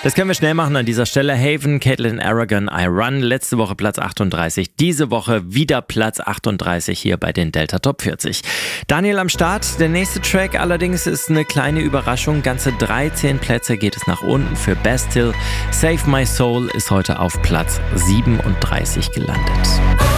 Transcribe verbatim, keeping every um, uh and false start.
Das können wir schnell machen an dieser Stelle. Haven, Caitlin Aragon, I Run. Letzte Woche Platz achtunddreißig. Diese Woche wieder Platz achtunddreißig hier bei den Delta Top vierzig. Daniel am Start. Der nächste Track allerdings ist eine kleine Überraschung. Ganze dreizehn Plätze geht es nach unten für Bastille. Save My Soul ist heute auf Platz siebenunddreißig gelandet.